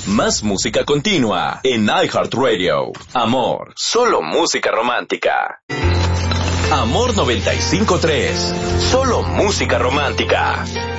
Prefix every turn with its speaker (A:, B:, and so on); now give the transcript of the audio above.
A: Más música continua en iHeartRadio. Amor, solo música romántica. Amor 95.3, solo música romántica.